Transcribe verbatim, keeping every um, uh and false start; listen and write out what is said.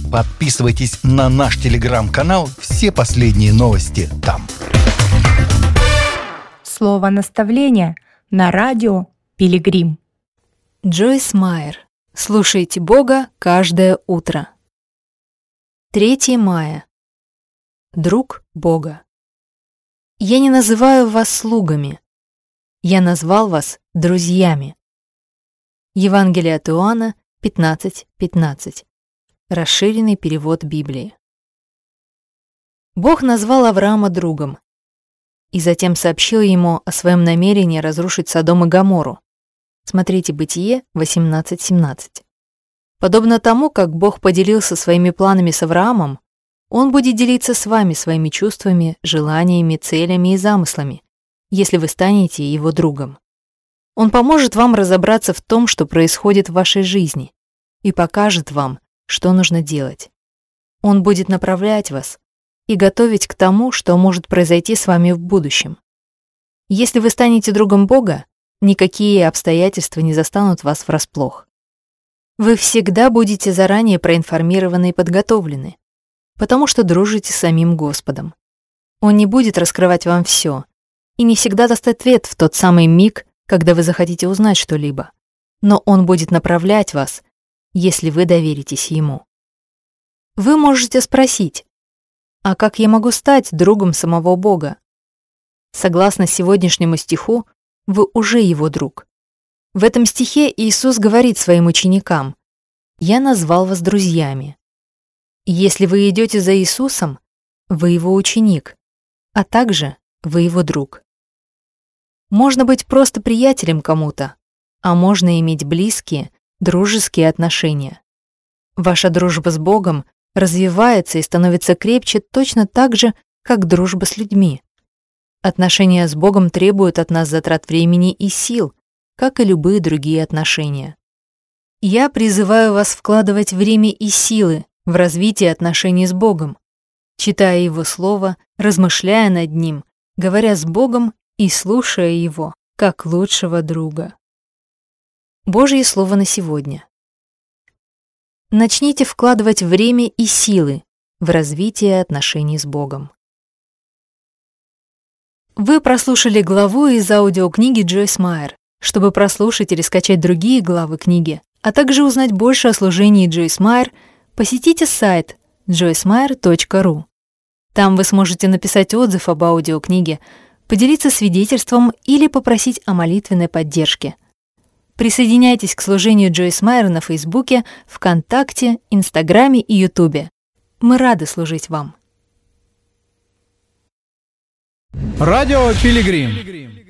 Подписывайтесь на наш телеграм-канал, все последние новости там. Слово наставления на радио Пилигрим. Джойс Майер. Слушайте Бога каждое утро. третьего мая. Друг Бога. Я не называю вас слугами. Я назвал вас друзьями. Евангелие от Иоанна пятнадцать пятнадцать. Расширенный перевод Библии. Бог назвал Авраама другом и затем сообщил ему о своем намерении разрушить Содом и Гоморру. Смотрите Бытие восемнадцать семнадцать. Подобно тому, как Бог поделился своими планами с Авраамом, Он будет делиться с вами своими чувствами, желаниями, целями и замыслами, если вы станете Его другом. Он поможет вам разобраться в том, что происходит в вашей жизни, и покажет вам, что нужно делать. Он будет направлять вас и готовить к тому, что может произойти с вами в будущем. Если вы станете другом Бога, никакие обстоятельства не застанут вас врасплох. Вы всегда будете заранее проинформированы и подготовлены, потому что дружите с самим Господом. Он не будет раскрывать вам все и не всегда даст ответ в тот самый миг, когда вы захотите узнать что-либо, но Он будет направлять вас, если вы доверитесь Ему. Вы можете спросить, а как я могу стать другом самого Бога? Согласно сегодняшнему стиху, вы уже Его друг. В этом стихе Иисус говорит своим ученикам: «Я назвал вас друзьями». Если вы идете за Иисусом, вы Его ученик, а также вы Его друг. Можно быть просто приятелем кому-то, а можно иметь близкие, дружеские отношения. Ваша дружба с Богом развивается и становится крепче точно так же, как дружба с людьми. Отношения с Богом требуют от нас затрат времени и сил, как и любые другие отношения. Я призываю вас вкладывать время и силы в развитие отношений с Богом, читая Его Слово, размышляя над Ним, говоря с Богом и слушая Его, как лучшего друга. Божье Слово на сегодня. Начните вкладывать время и силы в развитие отношений с Богом. Вы прослушали главу из аудиокниги Джойс Майер. Чтобы прослушать или скачать другие главы книги, а также узнать больше о служении Джойс Майер, посетите сайт джойс майер точка ру. Там вы сможете написать отзыв об аудиокниге, поделиться свидетельством или попросить о молитвенной поддержке. Присоединяйтесь к служению Джойс Майер на Фейсбуке, ВКонтакте, Инстаграме и Ютубе. Мы рады служить вам. Радио Пилигрим.